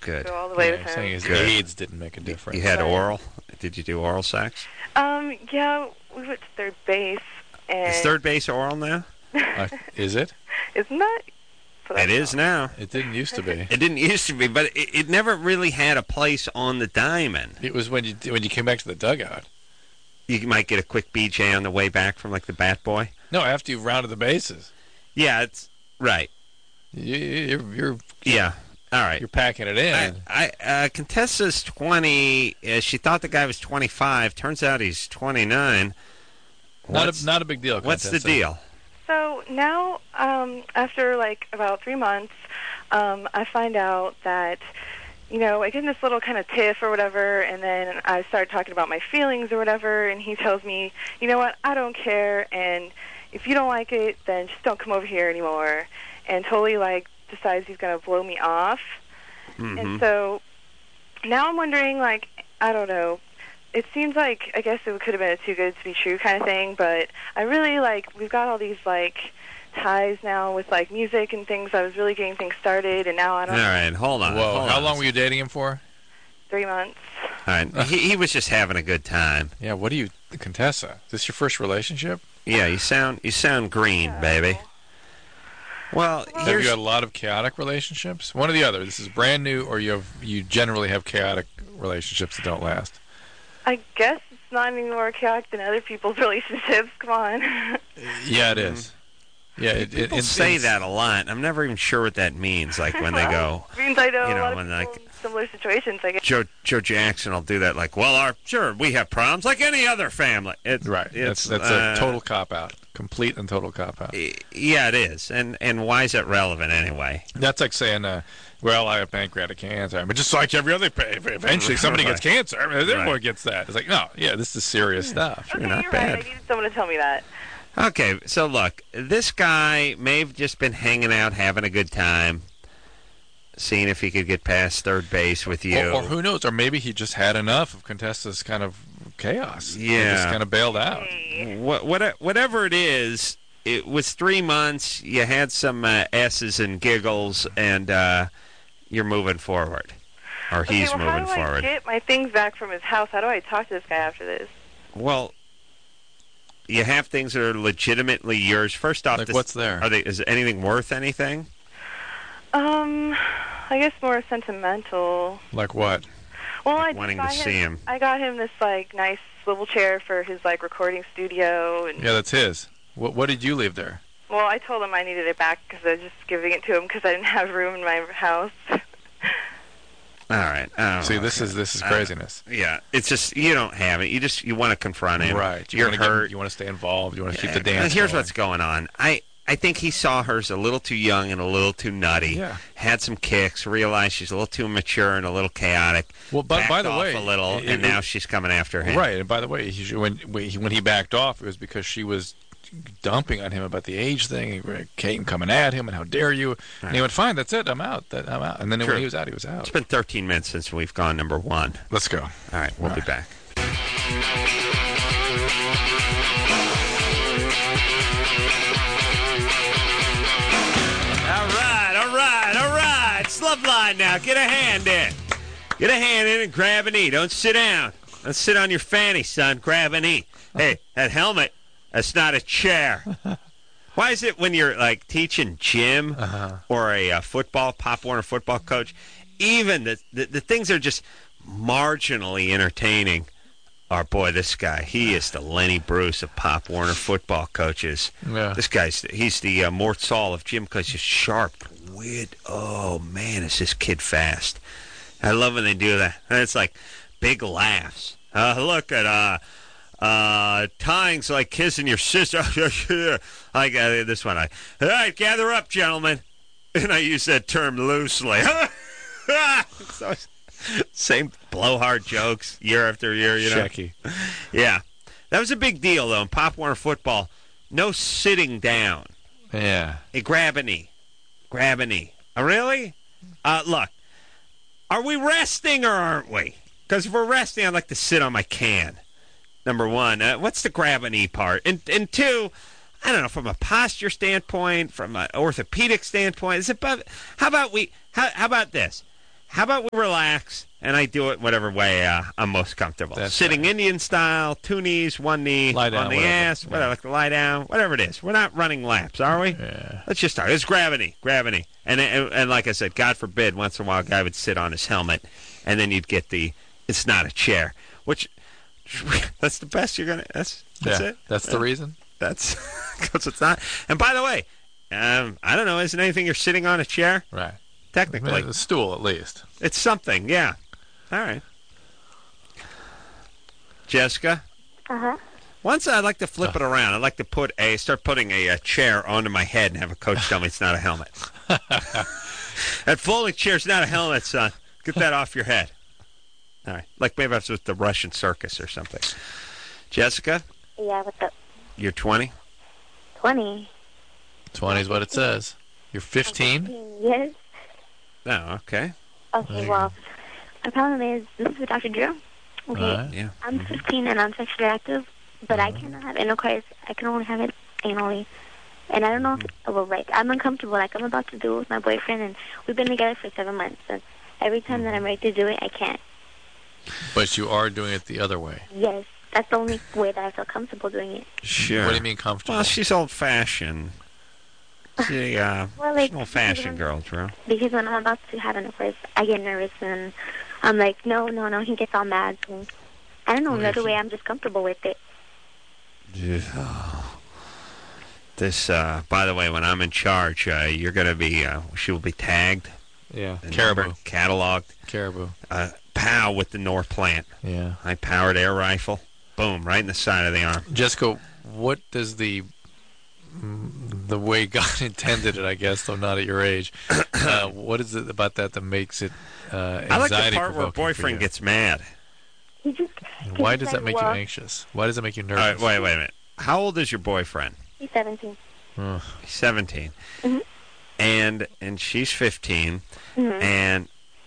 Good. go all the way with I'm him. saying his Good. AIDS didn't make a difference. You had Right. oral? Did you do oral sex? Yeah, we went to third base, and Is third base oral now? Is it? isn't that? what I It is thought? now. It didn't used to be. It didn't used to be, but it never really had a place on the diamond. It was when you came back to the dugout. You might get a quick BJ on the way back from like the bat boy. No, after you've rounded the bases. Yeah, it's right. You're Yeah. All right. you're packing it in. Contessa's 20. She thought the guy was 25. Turns out he's 29. Not a big deal. What's the Contessa. deal? So now, after like about 3 months, I find out that, I get in this little kind of tiff or whatever, and then I start talking about my feelings or whatever, and he tells me, you know what, I don't care, and if you don't like it, then just don't come over here anymore, and totally like decides he's going to blow me off. Mm-hmm. And so now I'm wondering, like, I don't know. It seems like, I guess it could have been a too good to be true kind of thing, but I really, like, we've got all these, like, ties now with, like, music and things. I was really getting things started, and now I don't All right, hold on. Whoa, hold how on. long were you dating him for? 3 months. All right, he was just having a good time. Yeah, what do you, Contessa? Is this your first relationship? Yeah, you sound green, Yeah. baby. Well, Have here's you had a lot of chaotic relationships? One or the other. This is brand new, or you generally have chaotic relationships that don't last. I guess it's not any more chaotic than other people's relationships. Come on. Yeah, it is. Yeah, people say that a lot. I'm never even sure what that means. Like when they go, It means I know, you a know, lot when, of people like, in similar situations, I guess. Joe Jackson will do that. Like, well, sure, we have problems like any other family. Right. It's, That's a total cop out. Complete and total cop out. Yeah, it is. And why is that relevant anyway? That's like saying, well, I have pancreatic cancer. But just like every other, eventually somebody gets cancer. Everyone Right. gets that. It's like, no, yeah, this is serious stuff. Okay, not you're bad. right. I needed someone to tell me that. Okay, so look, this guy may have just been hanging out, having a good time, seeing if he could get past third base with you. Or who knows? Or maybe he just had enough of Contessa's kind of chaos. He Yeah. just kind of bailed out. Hey. Whatever it is, it was 3 months. You had some S's and giggles, and you're moving forward, or he's okay, well, moving how do forward. I get my things back from his house? How do I talk to this guy after this? Well, you have things that are legitimately yours. First off, Like what's there? Is anything worth anything? I guess more sentimental. Like what? Well, I wanting got to see him. I got him this like nice swivel chair for his like recording studio, and Yeah, that's his. What did you leave there? well, I told him I needed it back because I was just giving it to him because I didn't have room in my house. All right. Oh, See, this is craziness. Yeah, it's just you don't have it. You want to confront him. Right. You're wanna hurt. you want to stay involved. You want to keep the dance Here's going. what's going on. I think he saw her as a little too young and a little too nutty. Yeah. Had some kicks. Realized she's a little too mature and a little chaotic. Well, by backed the off way, a little, it- and now she's coming after him. Right, and by the way, when he backed off, it was because she was dumping on him about the age thing, Kate coming at him, and how dare you? And he went, fine, that's it, I'm out. I'm out. And then True. when he was out, he was out. It's been 13 minutes since we've gone number one. Let's go. All right, we'll All be right. back. All right. It's Love Line now. Get a hand in. Get a hand in and grab a knee. Don't sit down. Don't sit on your fanny, son. Grab a knee. Hey, that helmet, that's not a chair. Why is it when you're, like, teaching gym or a football, Pop Warner football coach, even the things that are just marginally entertaining are, boy, this guy, he is the Lenny Bruce of Pop Warner football coaches. Yeah. This guy's, he's the Mort Saul of gym because he's sharp, wit. Oh, man, is this kid fast. I love when they do that. And it's like big laughs. Look at tying's like kissing your sister. I got this one. All right, gather up, gentlemen. And I use that term loosely. So, same blowhard jokes year after year, you know. Shecky. Yeah. That was a big deal, though, in Pop Warner football. No sitting down. Yeah. Hey, grab a knee. Grab a knee. Really? Look, are we resting or aren't we? Because if we're resting, I'd like to sit on my can. Number one, what's the grab a knee part? And two, I don't know, from a posture standpoint, from an orthopedic standpoint, how about this? how about we relax and I do it whatever way I'm most comfortable. That's Sitting right. Indian style, 2 knees, 1 knee Lie down, on the whatever. ass, whatever, like to lie down, whatever it is. We're not running laps, are we? Yeah. Let's just start. It's gravity. And like I said, God forbid, once in a while a guy would sit on his helmet, and then you'd get it's not a chair, which, that's the best you're going to, that's it. That's the reason? That's, because it's not. And by the way, I don't know, isn't anything you're sitting on a chair? Right. Technically. A stool, at least. It's something, yeah. All right. Jessica? Uh-huh. Once I'd like to flip it around. I'd like to start putting a chair onto my head and have a coach tell me it's not a helmet. That folding chair's not a helmet, son. Get that off your head. All right. Like maybe I was with the Russian circus or something. Jessica? Yeah, what's up? You're 20? 20. 20 is what it says. You're 15? Yes. Oh, okay. Okay, well, my problem is, this is with Dr. Drew. Okay, Right. Yeah. I'm 15 and I'm sexually active, but I cannot have intercourse. I can only have it anally. And I don't know if, I'm uncomfortable. Like, I'm about to do it with my boyfriend, and we've been together for 7 months. And every time that I'm ready to do it, I can't. But you are doing it the other way. Yes, that's the only way that I feel comfortable doing it. Sure. What do you mean comfortable? Well, she's old-fashioned. She's an old-fashioned girl, Drew. Because when I'm about to have intercourse, I get nervous, and I'm like, no, he gets all mad. And I don't know, another way I'm just comfortable with it. This, by the way, when I'm in charge, you're going to be, she will be tagged. Yeah. The Caribou. number cataloged. Caribou. Pow with the North plant. Yeah. High-powered air rifle. Boom, right in the side of the arm. Jessica, what does the way God intended it, I guess, though not at your age, what is it about that makes it I like the part where anxiety-provoking boyfriend for you? gets mad. He just, Why he's does like, that make you well, anxious? Why does it make you All right, nervous? wait a minute. How old is your boyfriend? He's 17. Ugh. He's 17. Mhm. And she's 15. Mhm. And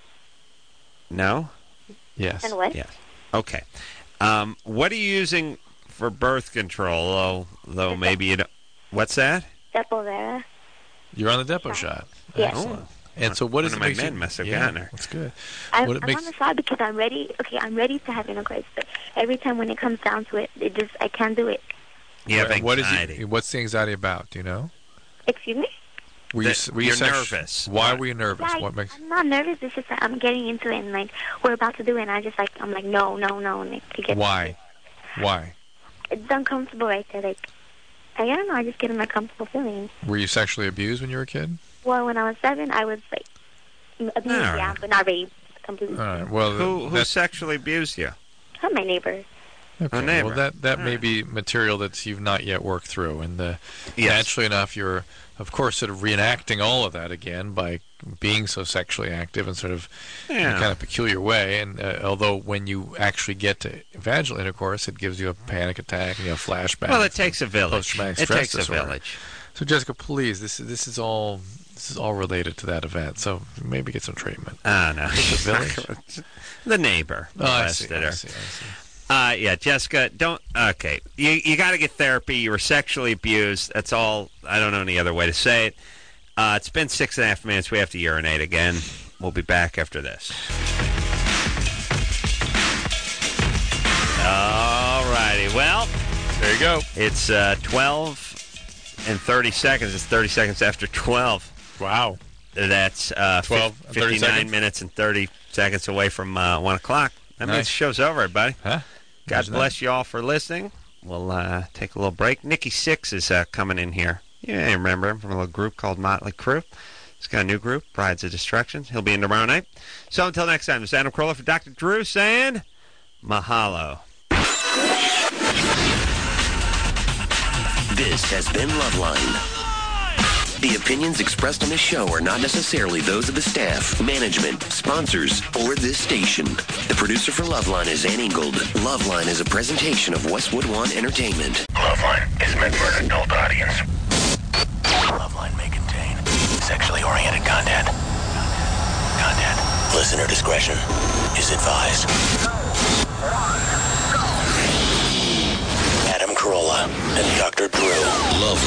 no? Yes. And what? Yes. Okay. What are you using for birth control? Though maybe you don't. What's that? Depo-Vera. You're on the depot shot. Yes. Excellent. And so what One does of it my make men you? must have yeah, gotten her. That's good. I'm What it on makes the side because I'm ready. Okay, I'm ready to have intercourse, but every time when it comes down to it, I can't do it. You have anxiety. What's the anxiety about? Do you know? Excuse me? Were You're you nervous. Why were you nervous? Yeah, What makes? I'm not nervous. It's just that I'm getting into it, and like we're about to do it, and I'm like, no, and, like, to get Why? Why? It's uncomfortable right there. Like, I don't know. I just get in my comfortable feeling. Were you sexually abused when you were a kid? Well, when I was 7, I was like abused, All yeah, right. but not raped completely. All right. Well, Who that's sexually abused you? I'm my neighbor. okay. a neighbor. Well, that All may right. be material that you've not yet worked through, and Yes. naturally enough, you're, of course, sort of reenacting all of that again by being so sexually active and sort of in a Yeah. kind of peculiar way. And although when you actually get to vaginal intercourse, it gives you a panic attack and you have flashbacks. Well, it takes a village. Post-traumatic It stress takes a disorder. village. So, Jessica, please, this is all related to that event. So maybe get some treatment. Ah, no. village? The neighbor Oh, I see. molested her. I see. Yeah, Jessica, don't. Okay, you got to get therapy. You were sexually abused. That's all. I don't know any other way to say it. It's been 6.5 minutes. We have to urinate again. We'll be back after this. All righty. Well, There you go. it's 12 and 30 seconds. It's 30 seconds after 12. Wow. That's 12 and 30 59 seconds? minutes and 30 seconds away from 1 o'clock. That means Nice. the show's over, everybody. Huh? God Imagine that. bless you all for listening. We'll take a little break. Nikki Sixx is coming in here. Yeah, you remember him from a little group called Motley Crue. He's got a new group, Brides of Destruction. He'll be in tomorrow night. So until next time, this is Adam Carolla for Dr. Drew saying mahalo. This has been Loveline. The opinions expressed on this show are not necessarily those of the staff, management, sponsors, or this station. The producer for Loveline is Ann Ingold. Loveline is a presentation of Westwood One Entertainment. Loveline is meant for an adult audience. Loveline may contain sexually oriented content. Listener discretion is advised. Adam Carolla and Dr. Drew.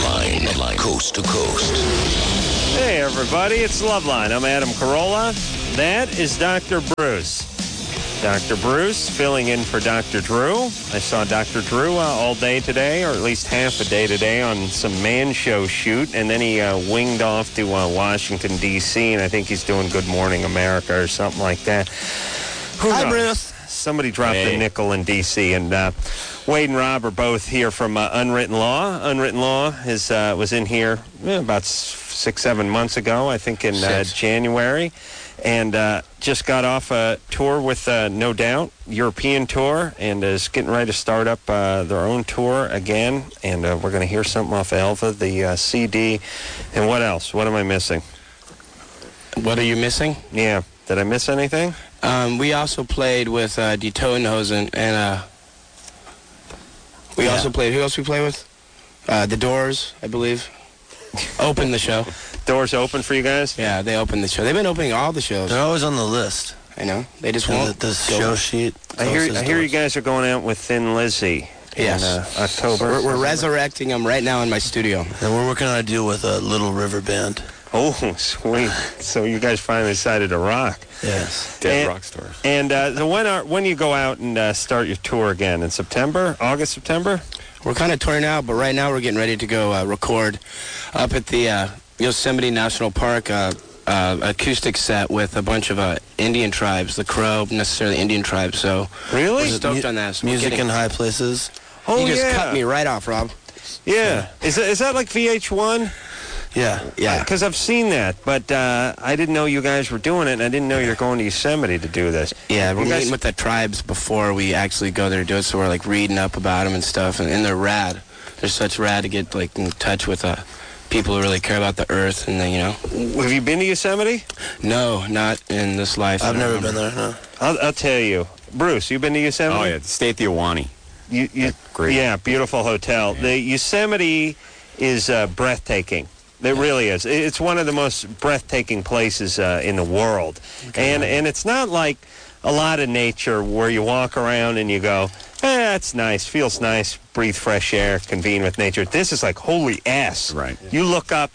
Loveline, coast to coast. Hey, everybody. It's Loveline. I'm Adam Carolla. that is Dr. Bruce. Dr. Bruce filling in for Dr. Drew. I saw Dr. Drew all day today, or at least half a day today, on some Man Show shoot, and then he winged off to Washington, D.C., and I think he's doing Good Morning America or something like that. Who Hi, knows? Bruce. Somebody dropped a nickel in D.C., and Wade and Rob are both here from Unwritten Law. Unwritten Law was in here about 6-7 months ago, I think in January, and just got off a tour with No Doubt, European tour, and is getting ready to start up their own tour again, and we're going to hear something off Elva, the CD, and what else? What am I missing? What are you missing? Yeah, did I miss anything? We also played with Die Totenhosen, and we also played, who else we played with? The Doors, I believe. Opened the show. Doors open for you guys? Yeah, they opened the show. They've been opening all the shows. They're always on the list. I know. They just won't. The show sheet. I hear you guys are going out with Thin Lizzy Yes. in October. We're resurrecting them right now in my studio. And we're working on a deal with a Little River Band. Oh, sweet. So you guys finally decided to rock. Yes. Dead rock stars. And so when you go out and start your tour again? In September? August, September? We're kind of touring out, but right now we're getting ready to go record up at the Yosemite National Park acoustic set with a bunch of Indian tribes, the Crow, necessarily Indian tribes. So Really? we're stoked on that. So Music in high places. Oh, you just yeah. cut me right off, Rob. Yeah. Is that like VH1? Yeah. Yeah. Because I've seen that, but I didn't know you guys were doing it, and I didn't know you were going to Yosemite to do this. Yeah, we're You guys- meeting with the tribes before we actually go there to do it, so we're like reading up about them and stuff, and they're rad. They're such rad to get like in touch with people who really care about the earth, and then, you know. Have you been to Yosemite? No, not in this life. I've never been there, no. I'll tell you. Bruce, you been to Yosemite? Oh, yeah. Stay at the Iwani. Great. Yeah, beautiful hotel. The Yosemite is breathtaking. It really is. It's one of the most breathtaking places in the world. And it's not like a lot of nature where you walk around and you go, that's nice, feels nice, breathe fresh air, convene with nature. This is like holy ass. Right. You look up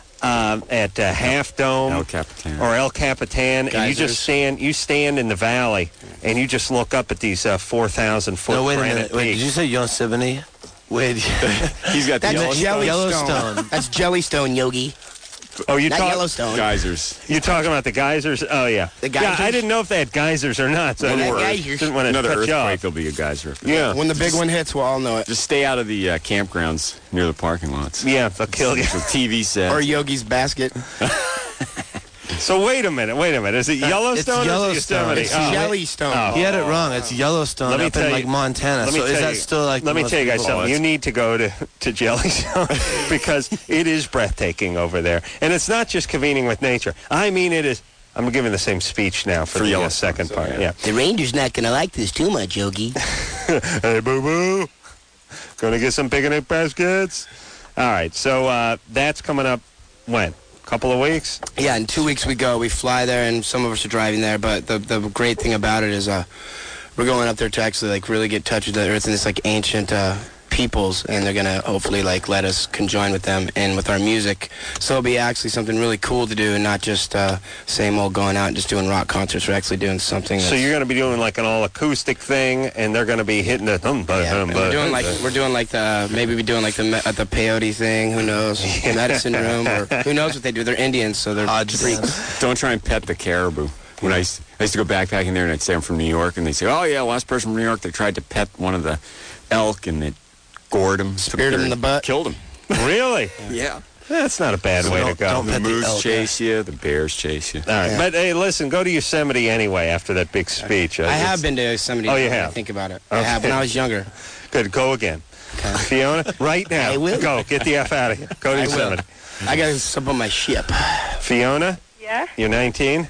at Half Dome El Capitan. or El Capitan, and you stand in the valley, and you just look up at these 4,000-foot No, wait a granite minute. Wait, did peaks. you say Yosemite? Wait. He's got the That's Yellowstone. That's Jellystone, Yogi. Oh, you Not talk. Yellowstone. geysers. You're talking about the geysers? Oh, yeah. The Yeah, I geysers? didn't know if they had geysers or not, so I When didn't, that geysers- didn't want to Another cut you earthquake, off. there'll be a geyser. Yeah, When the big one hits, we'll all know it. Just stay out of the campgrounds near the parking lots. yeah, they'll kill you. The TV set. Or Yogi's basket. So wait a minute. Is it Yellowstone? or is it Yellowstone. Yosemite? It's Oh. Jellystone. He had it wrong. It's Yellowstone Let me up tell in you- like Montana. Let me So is tell that you- still like Let the me most tell you guys beautiful- something. You need to go to Jellystone because it is breathtaking over there. And it's not just convening with nature. I mean, it is. I'm giving the same speech now for the Yellowstone, second so, part. yeah. Yeah. The Ranger's not going to like this too much, Yogi. Hey, boo-boo. Gonna get some picnic baskets? All right, so that's coming up when? Couple of weeks? Yeah, in 2 weeks we go. We fly there, and some of us are driving there. But the great thing about it is we're going up there to actually like really get in touch with the earth and this like ancient peoples, and they're gonna hopefully like let us conjoin with them and with our music. So it'll be actually something really cool to do, and not just same old going out and just doing rock concerts. We're actually doing something. So That's, you're going to be doing like an all acoustic thing, and they're going to be hitting the yeah, and we're doing like the maybe we're doing like the peyote thing. Who knows? Medicine room, or who knows what they do? They're Indians, so they're Hodge freaks. dance. Don't try and pet the caribou. When I used to go backpacking there, and I'd say I'm from New York, and they'd say, oh, yeah, last person from New York, they tried to pet one of the elk, and it gored him. Speared him in the butt. Killed him. Really? Yeah. That's not a bad way to go. don't The pet the moose elk. chase you, the bears chase you. All right, Yeah. but hey, listen, go to Yosemite anyway after that big speech. I have been to Yosemite. Oh, you now that I have? think about it. Okay. I have when I was younger. Good, go again. Fiona, right now. I will. Go, get the F out of here. Go to I will. Yosemite. I got to step on my ship. Fiona, Yeah? you're 19?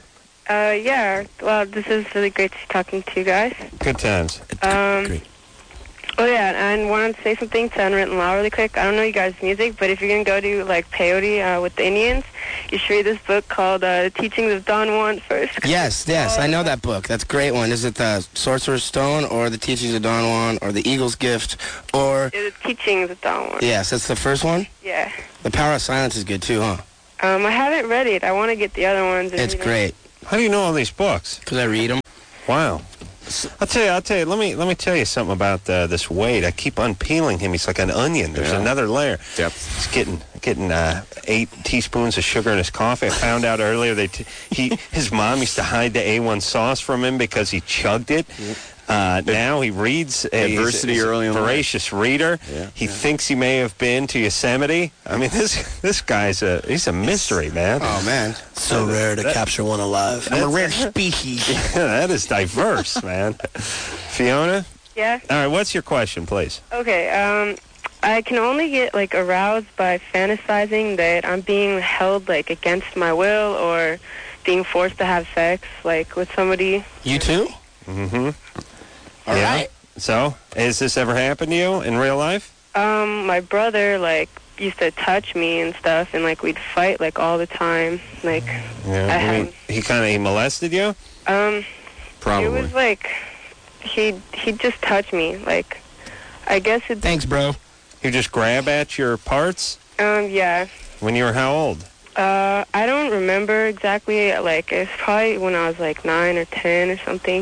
Yeah. Well, this is really great to be talking to you guys. Good times. Great. Oh, yeah, and I wanted to say something to Unwritten Law really quick. I don't know you guys' music, but if you're going to go to, like, peyote with the Indians, you should read this book called The Teachings of Don Juan first. Yes, I know that book. That's a great one. Is it the Sorcerer's Stone or the Teachings of Don Juan or the Eagle's Gift or... The Teachings of Don Juan. Yes, that's the first one? Yeah. The Power of Silence is good too, huh? I haven't read it. I want to get the other ones. And It's read them. great. How do you know all these books? Because I read them. Wow. I'll tell you. Let me tell you something about this Wade. I keep unpeeling him. He's like an onion. There's another layer. Yep. He's getting 8 teaspoons of sugar in his coffee. I found out earlier his mom used to hide the A1 sauce from him because he chugged it. Now he reads. Adversity early in life. Voracious reader. Yeah. He thinks he may have been to Yosemite. I mean, this guy's he's a mystery, man. Oh, man. So rare to capture one alive. I'm a rare species. Yeah, that is diverse, man. Fiona? Yeah. All right, what's your question, please? Okay. I can only get like aroused by fantasizing that I'm being held like against my will or being forced to have sex like with somebody. You too? Mm-hmm. All yeah. right. So, has this ever happened to you in real life? My brother like used to touch me and stuff, and like we'd fight like all the time. Like Yeah. He molested you? Probably. It was like he'd just touch me. Like I guess it. Thanks, bro. He just grab at your parts? Yeah. When you were how old? I don't remember exactly. Like it's probably when I was like 9 or 10 or something.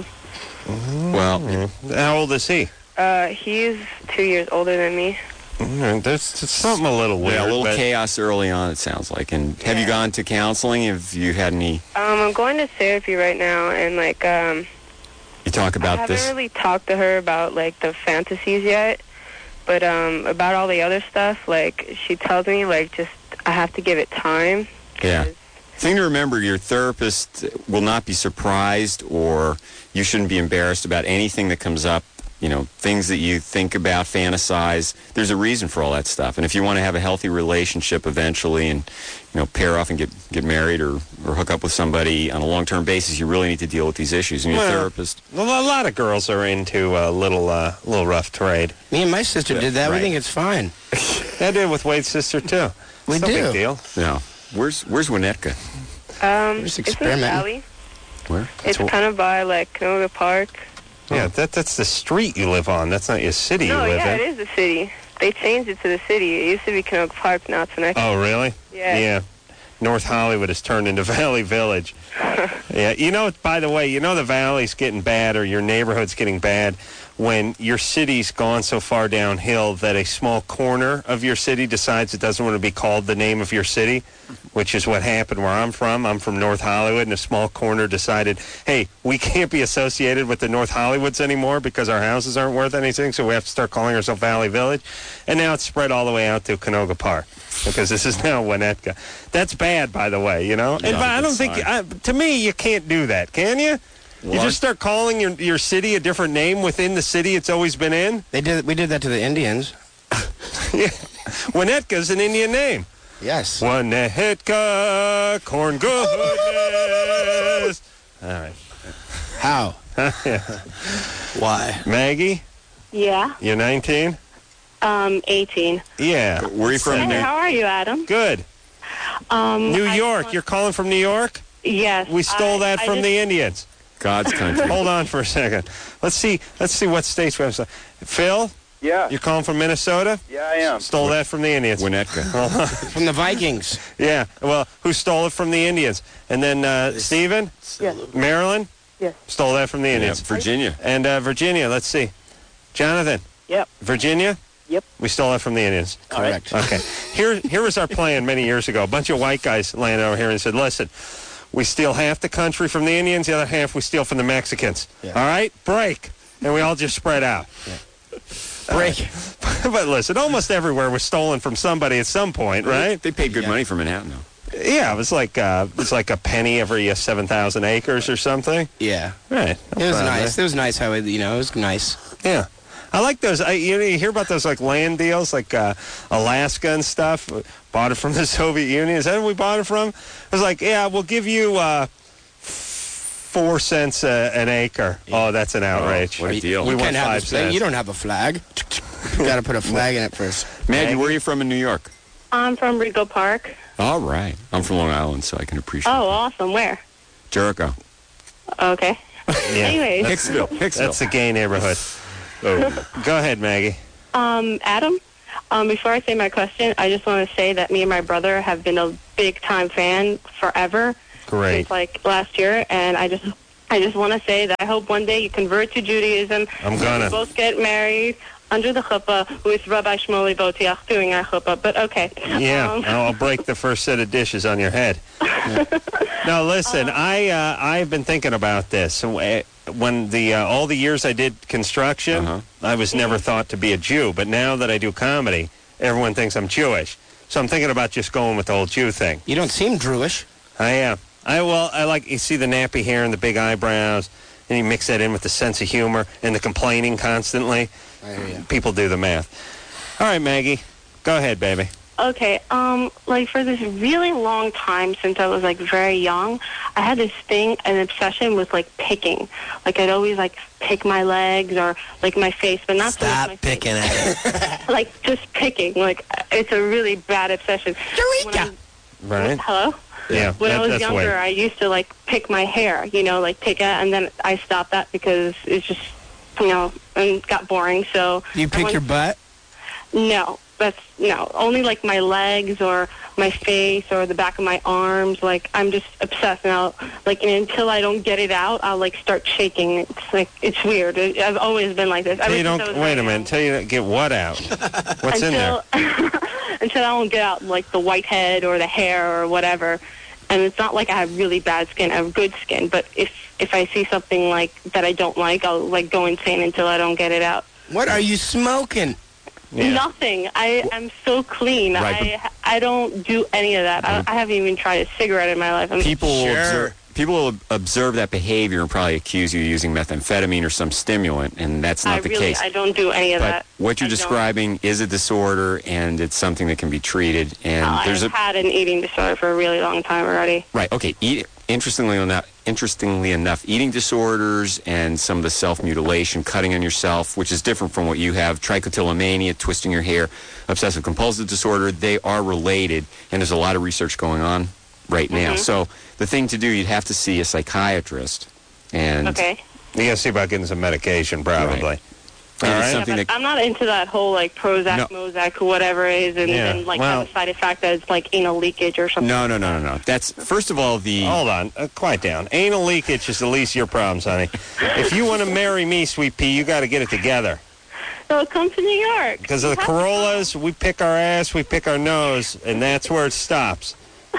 Well, How old is he? He's 2 years older than me. There's something a little weird. yeah, a little but- chaos early on, it sounds like. And have you gone to counseling? Have you had any... I'm going to therapy right now, and like You talk I about haven't this? really talked to her about like the fantasies yet, but about all the other stuff, like she tells me like just I have to give it time. Yeah. 'cause- Thing to remember, your therapist will not be surprised, or you shouldn't be embarrassed about anything that comes up. You know, things that you think about, fantasize. There's a reason for all that stuff. And if you want to have a healthy relationship eventually and, you know, pair off and get married or hook up with somebody on a long-term basis, you really need to deal with these issues. And your Well, therapist... A lot of girls are into a little rough trade. Me and my sister did that. Right. We think it's fine. I did with Wade's sister, too. We It's no do. big deal. No. Where's Winnetka? Just it's in the experiment. valley. Where? It's kind of by like Canoga Park. Yeah, that's the street you live on. That's not your city No, you live yeah, in. it is the city. They changed it to the city. It used to be Canoga Park, now it's the next. Oh, really? Yeah. Yeah. North Hollywood has turned into Valley Village. Yeah. You know, by the way, you know the valley's getting bad or your neighborhood's getting bad when your city's gone so far downhill that a small corner of your city decides it doesn't want to be called the name of your city, which is what happened where I'm from. I'm from North Hollywood, and a small corner decided, hey, we can't be associated with the North Hollywoods anymore because our houses aren't worth anything, so we have to start calling ourselves Valley Village. And now it's spread all the way out to Canoga Park because this is now Winnetka. That's bad, by the way, you know? And Not a I don't good think, sign. to me, you can't do that, can you? You Well, just start calling your city a different name within the city it's always been in? We did that to the Indians. Yeah. Winnetka's an Indian name. Yes. Winnetka, corn goodness. All right. How? Why? Maggie, Yeah, you're 19? 18. Yeah. Where are you from? Hey, how are you, Adam? Good. New I York. want- You're calling from New York? Yes. We stole that from the Indians. God's country. Hold on for a second. Let's see what states we have. Phil, Yeah, you're calling from Minnesota? yeah, I am. Stole that from the Indians. Winnetka. From the Vikings. Yeah. Well, who stole it from the Indians? And then Stephen? Yes. Maryland? Yes. Stole that from the Yeah, Indians. Virginia. And Virginia, let's see. Jonathan? Yep. Virginia? Yep. We stole that from the Indians. Correct. Okay. Here was our plan many years ago. A bunch of white guys landed over here and said, listen, we steal half the country from the Indians, the other half we steal from the Mexicans. Yeah. All right? Break. And we all just spread out. Break. But listen, almost everywhere was stolen from somebody at some point, right? They paid good money for Manhattan, though. Yeah, it was like a penny every 7,000 acres or something. Yeah. Right. It was nice. It was nice how it, it was nice. Yeah. I like those. You hear about those like land deals, like Alaska and stuff. Bought it from the Soviet Union. Is that where we bought it from? It was like, yeah, we'll give you 4 cents an acre. Oh, that's an outrage. what a deal. We You want can't have 5 this flag. cents. You don't have a flag. You got to put a flag in it first. Maggie, where are you from in New York? I'm from Rigo Park. All right. I'm from Long Island, so I can appreciate Oh, that. awesome. Where? Jericho. Okay. Yeah. Anyways, Hicksville. That's the gay neighborhood. Oh. Go ahead, Maggie. Adam, before I say my question, I just want to say that me and my brother have been a big-time fan forever. Great. since like last year, and I just want to say that I hope one day you convert to Judaism. I'm gonna. We both get married under the chuppah with Rabbi Shmuley Botiach doing our chuppah. But okay. Yeah, I'll break the first set of dishes on your head. No, listen, I've been thinking about this. When all the years I did construction, I was never thought to be a Jew. But now that I do comedy, everyone thinks I'm Jewish. So I'm thinking about just going with the whole Jew thing. You don't seem Jewish. I am. I like, you see the nappy hair and the big eyebrows, and you mix that in with the sense of humor and the complaining constantly. I hear you. People do the math. All right, Maggie, go ahead, baby. Okay, like for this really long time since I was like very young, I had this thing, an obsession with like picking. Like I'd always like pick my legs or like my face, but not so much my picking face. at it. Like just picking. Like it's a really bad obsession. Eureka! Right? Hello? Yeah. When I was that's the younger, way. I used to like pick my hair, like pick it, and then I stopped that because it's just, and got boring. So You pick your butt? No, only like my legs or my face or the back of my arms. Like I'm just obsessed, and until I don't get it out, I'll like start shaking. It's like it's weird. I've always been like this. Wait a minute. Until you get what out? What's in there? Until I don't get out like the white head or the hair or whatever. And it's not like I have really bad skin. I have good skin. But if I see something like that I don't like, I'll like go insane until I don't get it out. What are you smoking? Yeah. Nothing. I'm so clean. Right, I don't do any of that. I haven't even tried a cigarette in my life. People will observe that behavior and probably accuse you of using methamphetamine or some stimulant, and that's not the case. I don't do any of But that. what you're describing is a disorder, and it's something that can be treated. And I've had an eating disorder for a really long time already. Right. Okay. Interestingly enough, eating disorders and some of the self-mutilation, cutting on yourself, which is different from what you have, trichotillomania, twisting your hair, obsessive-compulsive disorder, they are related, and there's a lot of research going on right now. So the thing to do, you'd have to see a psychiatrist. And Okay. You got to see about getting some medication, probably. Right. All And it's right. something But that I'm not into that whole like Prozac, Mozac, whatever it is, and Yeah, then like well- have a side effect that it's like anal leakage or something. No. That's, first of all, Hold on. Quiet down. Anal leakage is the least of your problems, honey. If you want to marry me, Sweet Pea, you got to get it together. So come to New York. Because of the Corollas, we pick our ass, we pick our nose, and that's where it stops.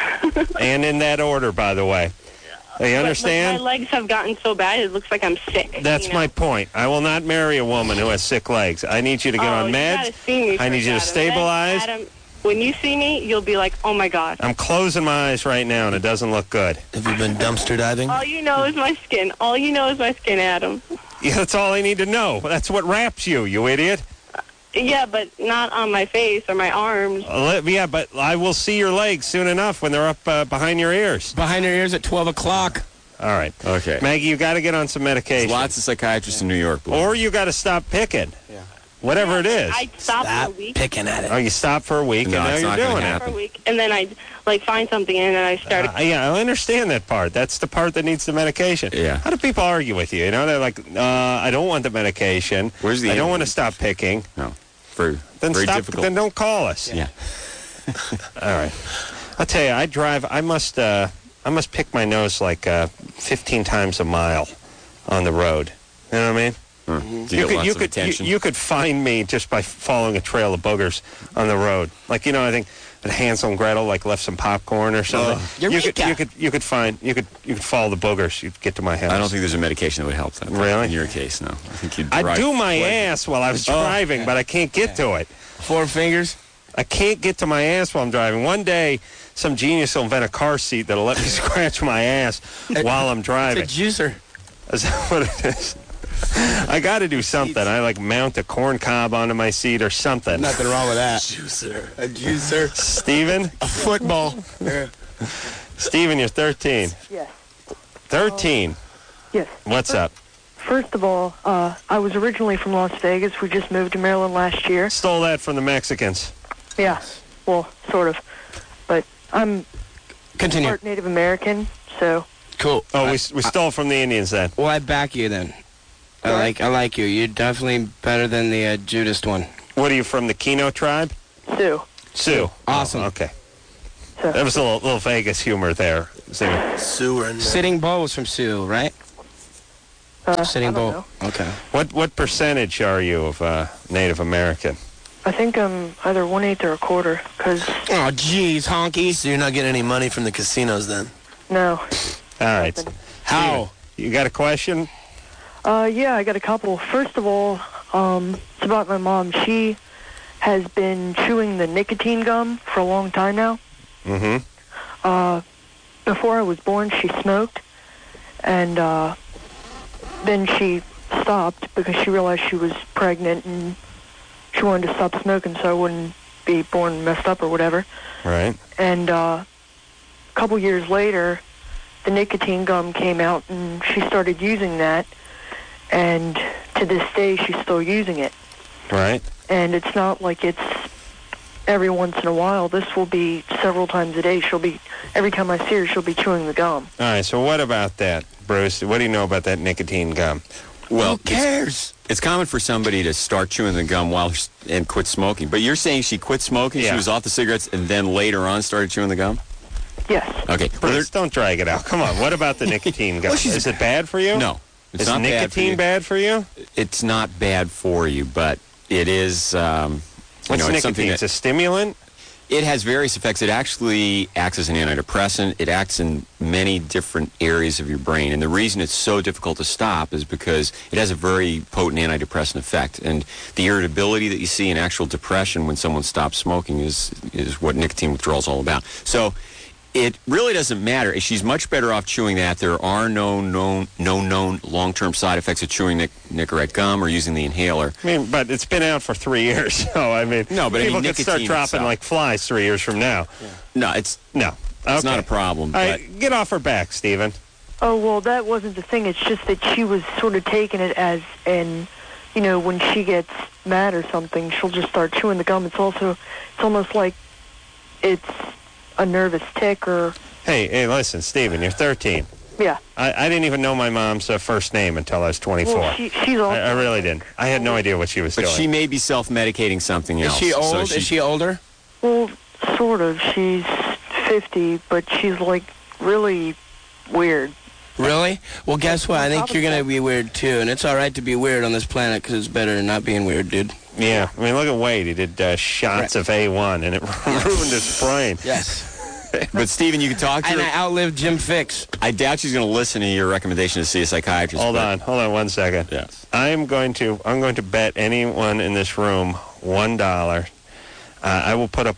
And in that order, by the way. You understand? My legs have gotten so bad, it looks like I'm sick. That's my point. I will not marry a woman who has sick legs. I need you to get on You meds. gotta see me I need first, you to Adam. stabilize. Then, Adam, when you see me, you'll be like, oh my God. I'm closing my eyes right now, and it doesn't look good. Have you been dumpster diving? All you know is my skin. All you know is my skin, Adam. Yeah, that's all I need to know. That's what wraps you, you idiot. Yeah, but not on my face or my arms. Yeah, but I will see your legs soon enough when they're up behind your ears. Behind your ears at 12 o'clock. All right. Okay. Maggie, you got to get on some medication. There's lots of psychiatrists in New York. Or you got to stop picking. Yeah. Whatever it is. I stopped for a week. Picking at it. Oh, you stop for a week, No, and now it's you're not gonna doing happen. it. For a week, and then I like find something, and then I started. Yeah, I understand that part. That's the part that needs the medication. Yeah. How do people argue with you? You know, they're like, I don't want the medication. Where's the I don't want to evidence? stop picking. No. Very Then stop. difficult. Then don't call us. Yeah. All right. I'll tell you, I drive. I must pick my nose like 15 times a mile on the road. You know what I mean? Do you get lots of attention? You could find me just by following a trail of boogers on the road. Like, I think that Hansel and Gretel left some popcorn or something. You could follow the boogers. You'd get to my house. I don't think there's a medication that would help that. Really? In your case, no. I think you'd I do my ass while I was driving, but I can't get to it. 4 fingers. I can't get to my ass while I'm driving. One day, some genius will invent a car seat that'll let me scratch my ass while I'm driving. It's a juicer. Is that what it is? I got to do something. I mount a corn cob onto my seat or something. Nothing wrong with that. Juicer. A juicer. Steven? A football. Steven, you're 13. Yes. 13? Yes. What's up? First of all, I was originally from Las Vegas. We just moved to Maryland last year. Stole that from the Mexicans. Yeah, well, sort of. But I'm Continue. part Native American, so... Cool. Oh, we stole from the Indians then. Well, I back you then. I like you. You're definitely better than the Judas one. What are you, from the Keno tribe? Sioux. Sioux. Awesome. Oh, okay. So, There was a little Vegas humor there. Sue or Sitting Bull was from Sue, right? Sitting I don't Bull. know. Okay. What percentage are you of Native American? I think I'm either 1/8 or a quarter, because... Oh, jeez, honky. So you're not getting any money from the casinos then? No. All right. How? You got a question? Yeah, I got a couple. First of all, it's about my mom. She has been chewing the nicotine gum for a long time now. Mm-hmm. Before I was born, she smoked, and then she stopped because she realized she was pregnant and she wanted to stop smoking so I wouldn't be born messed up or whatever. Right. And a couple years later, the nicotine gum came out and she started using that, and to this day she's still using it. Right. And it's not like it's every once in a while. This will be several times a day. Every time I see her, she'll be chewing the gum. All right, so what about that, Bruce? What do you know about that nicotine gum? Well, Who cares? It's common for somebody to start chewing the gum and quit smoking. But you're saying she quit smoking, Yeah. she was off the cigarettes, and then later on started chewing the gum? Yes. Okay. Bruce, don't drag it out. Come on. What about the nicotine gum? Is it bad for you? No. It's Is not nicotine bad for you. bad for you? It's not bad for you, but it is. What's it's something nicotine? It's that a stimulant? it has various effects. It actually acts as an antidepressant. It acts in many different areas of your brain. And the reason it's so difficult to stop is because it has a very potent antidepressant effect. And the irritability that you see in actual depression when someone stops smoking is what nicotine withdrawal is all about. So it really doesn't matter. She's much better off chewing that. There are no known long-term side effects of chewing Nicorette gum or using the inhaler. I mean, but it's been out for 3 years, so I mean, No, but I people mean, could start nicotine dropping itself. like flies 3 years from now. No, it's No, it's Okay. not a problem. All But right, get off her back, Stephen. Oh, well, that wasn't the thing. It's just that she was sort of taking it as when she gets mad or something, she'll just start chewing the gum. It's almost like it's a nervous tick or... Hey, listen, Stephen, you're 13. Yeah. I didn't even know my mom's first name until I was 24. Well, she's also... I really didn't. I had no idea what she was But doing. she may be self-medicating something Is else. she So old? Is she older? Well, sort of. She's 50, but she's, like, really weird. Really? Well, guess what? I think you're going to be weird, too. And it's all right to be weird on this planet because it's better than not being weird, dude. Yeah, I mean, look at Wade. He did shots of A1, and it ruined his brain. Yes. But, Stephen, you can talk to And her. I outlived Jim Fix. I doubt she's going to listen to your recommendation to see a psychiatrist. Hold but- on 1 second. Yes. I'm going to bet anyone in this room $1. I'll put up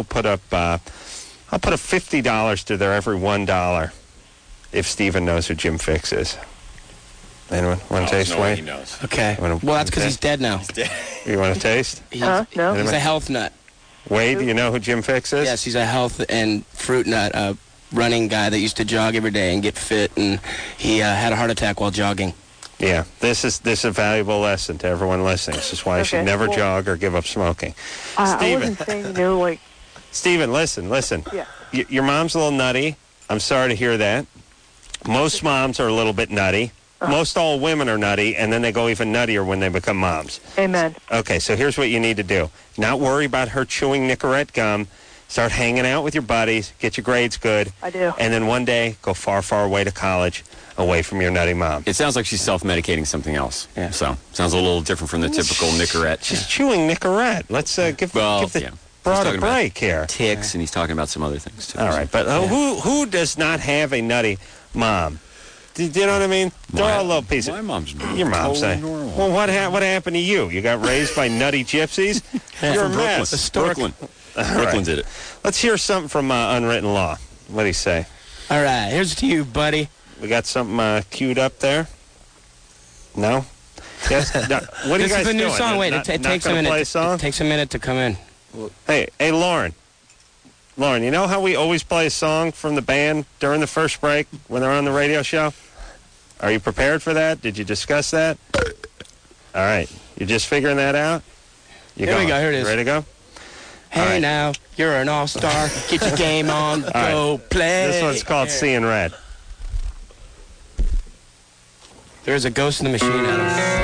$50 to their every $1 if Stephen knows who Jim Fix is. Anyone want to taste, Wade? knows. Okay. Wanna- Well, that's because he's dead now. You want to taste? No? He's a health nut. Wade, you know who Jim Fix is? Yes, he's a health and fruit nut, a running guy that used to jog every day and get fit, and he had a heart attack while jogging. Yeah, this is a valuable lesson to everyone listening. This is why you should Okay, never well- jog or give up smoking. I Stephen. wasn't saying, like... Stephen, listen. Yeah. Your mom's a little nutty. I'm sorry to hear that. Most moms are a little bit nutty. Most all women are nutty, and then they go even nuttier when they become moms. Amen. Okay, so here's what you need to do. Not worry about her chewing Nicorette gum. Start hanging out with your buddies. Get your grades good. I do. And then one day, go far, far away to college, away from your nutty mom. It sounds like she's self-medicating something else. Yeah. So, sounds a little different from the typical Nicorette. She's chewing Nicorette. Let's give the broad a break here. Ticks, and he's talking about some other things, too. All right, but who does not have a nutty mom? Do you know what I mean? Throw a little piece of... My mom's Your mom's totally saying, normal. well, what happened to you? You got raised by nutty gypsies? You're a From mess. Brooklyn. Brooklyn did it. Let's hear something from Unwritten Law. What do you say? All right, here's to you, buddy. We got something queued up there? No? Yes? No. What are you This guys is a new doing? song. Wait, Not it takes a gonna minute. play a song? It takes a minute to come in. Hey, Lauren. Lauren, you know how we always play a song from the band during the first break when they're on the radio show? Are you prepared for that? Did you discuss that? All right. You're just figuring that out? Here we go. Here it is. Ready to go? Hey, All right. now, you're an all-star. Get your game on. Go play. This one's called Seeing Red. There's a ghost in the machine, Adam.